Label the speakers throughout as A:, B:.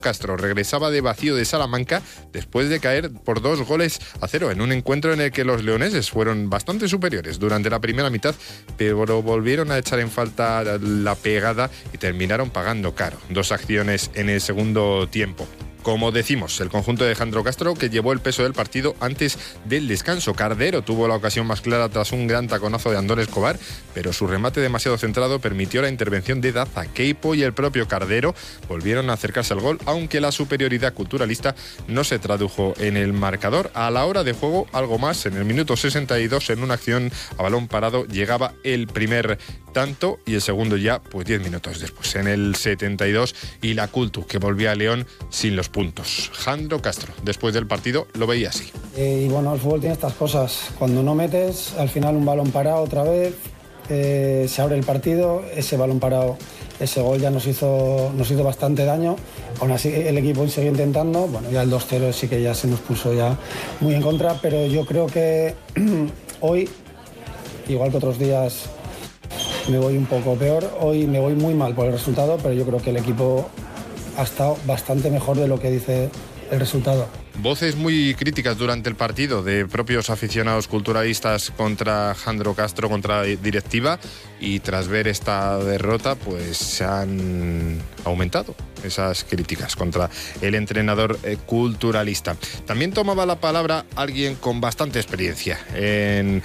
A: Castro regresaba de vacío de Salamanca después de caer por 2-0 en un encuentro en el que los leoneses fueron bastante superiores durante la primera mitad, pero volvieron a echar en falta la pegada y terminaron pagando caro. 2 acciones en el segundo tiempo. Como decimos, el conjunto de Jandro Castro que llevó el peso del partido antes del descanso. Cardero tuvo la ocasión más clara tras un gran taconazo de Andón Escobar, pero su remate demasiado centrado permitió la intervención de Daza. Queipo y el propio Cardero volvieron a acercarse al gol, aunque la superioridad culturalista no se tradujo en el marcador. A la hora de juego, algo más. En el minuto 62, en una acción a balón parado, llegaba el primer tanto y el segundo ya, pues 10 minutos después, en el 72, y la Cultu, que volvía a León sin los puntos. Jandro Castro, después del partido, lo veía así.
B: Y bueno, el fútbol tiene estas cosas. Cuando no metes, al final un balón parado otra vez, se abre el partido, ese balón parado, ese gol ya nos hizo bastante daño. Aún así el equipo siguió intentando. Bueno, ya el 2-0 sí que ya se nos puso ya muy en contra, pero yo creo que hoy, igual que otros días, me voy un poco peor. Hoy me voy muy mal por el resultado, pero yo creo que el equipo ha estado bastante mejor de lo que dice el resultado.
A: Voces muy críticas durante el partido de propios aficionados culturalistas contra Jandro Castro, contra la directiva, y tras ver esta derrota pues se han aumentado esas críticas contra el entrenador culturalista. También tomaba la palabra alguien con bastante experiencia en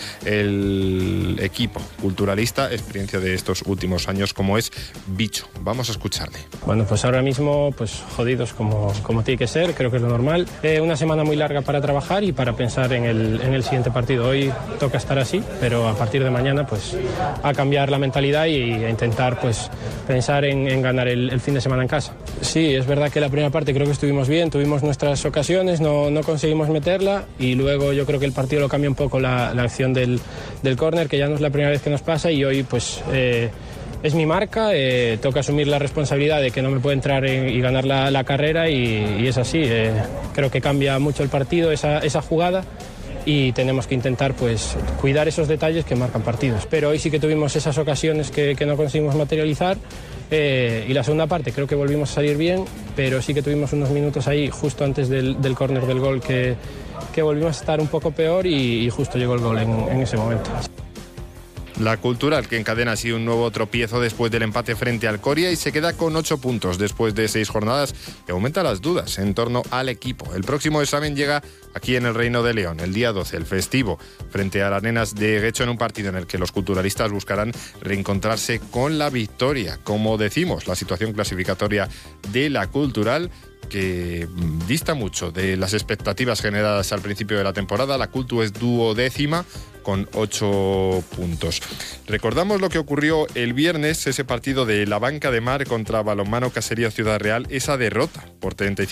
A: el equipo culturalista, experiencia de estos últimos años, como es Bicho. Vamos a escucharle.
C: Bueno, pues ahora mismo pues jodidos como tiene que ser, creo que es lo normal. Una semana muy larga para trabajar y para pensar en el siguiente partido. Hoy toca estar así, pero a partir de mañana pues a cambiar la mentalidad y a intentar pues pensar en ganar el fin de semana en casa. Sí, es verdad que la primera parte creo que estuvimos bien, tuvimos nuestras ocasiones, no conseguimos meterla, y luego yo creo que el partido lo cambia un poco la acción del córner, que ya no es la primera vez que nos pasa, y hoy pues es mi marca, toca asumir la responsabilidad de que no me puede entrar y ganar la carrera, y es así. Creo que cambia mucho el partido esa jugada, y tenemos que intentar pues cuidar esos detalles que marcan partidos. Pero hoy sí que tuvimos esas ocasiones que no conseguimos materializar, y la segunda parte creo que volvimos a salir bien, pero sí que tuvimos unos minutos ahí justo antes del córner del gol que volvimos a estar un poco peor, y justo llegó el gol en ese momento.
A: La Cultural, que encadena así un nuevo tropiezo después del empate frente al Coria y se queda con 8 puntos después de 6 jornadas, y aumenta las dudas en torno al equipo. El próximo examen llega aquí en el Reino de León, el día 12, el festivo, frente a las Nenas de Guecho, en un partido en el que los culturalistas buscarán reencontrarse con la victoria. Como decimos, la situación clasificatoria de la Cultural, que dista mucho de las expectativas generadas al principio de la temporada. La Cultu es 12ª con 8 puntos. Recordamos lo que ocurrió el viernes, ese partido de la Banca de Mar contra Balonmano Caserío Ciudad Real, esa derrota por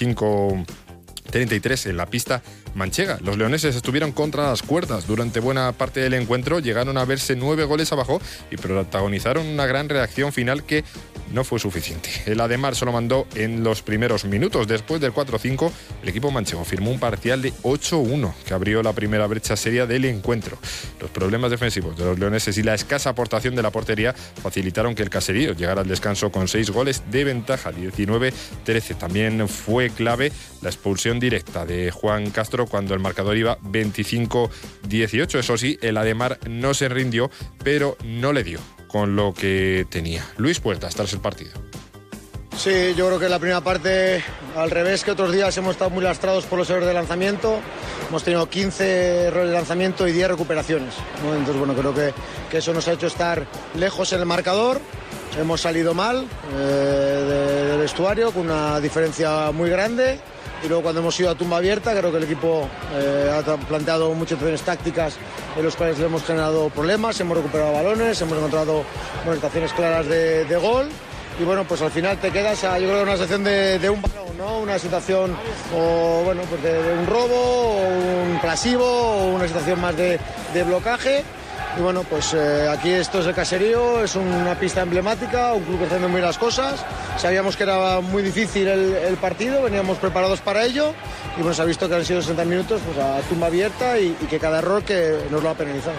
A: 35-33 en la pista manchega. Los leoneses estuvieron contra las cuerdas durante buena parte del encuentro, llegaron a verse 9 goles abajo y protagonizaron una gran reacción final que no fue suficiente. El Ademar solo mandó en los primeros minutos. Después del 4-5, el equipo manchego firmó un parcial de 8-1 que abrió la primera brecha seria del encuentro. Los problemas defensivos de los leoneses y la escasa aportación de la portería facilitaron que el Caserío llegara al descanso con 6 goles de ventaja, 19-13. También fue clave la expulsión directa de Juan Castro cuando el marcador iba 25-18. Eso sí, el Ademar no se rindió, pero no le dio con lo que tenía. Luis Puertas, tras el partido.
D: Sí, yo creo que la primera parte, al revés que otros días, hemos estado muy lastrados por los errores de lanzamiento. Hemos tenido 15 errores de lanzamiento y 10 recuperaciones, ¿no? Entonces, bueno, creo que eso nos ha hecho estar lejos en el marcador. Hemos salido mal del vestuario, con una diferencia muy grande. Y luego cuando hemos ido a tumba abierta, creo que el equipo ha planteado muchas opciones tácticas en los cuales le hemos generado problemas, hemos recuperado balones, hemos encontrado situaciones claras de gol. Y bueno, pues al final te quedas yo creo que una situación de un balón, ¿no? Una situación pues de un robo, o un pasivo, o una situación más de blocaje. Y bueno, pues aquí esto es el Caserío, es una pista emblemática, un club que está haciendo muy las cosas. Sabíamos que era muy difícil el partido, veníamos preparados para ello, y bueno, se ha visto que han sido 60 minutos pues a tumba abierta, y que cada error que nos lo ha penalizado.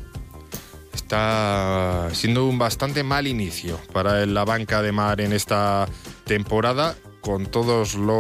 A: Está siendo un bastante mal inicio para la Banca de Mar en esta temporada, con todos los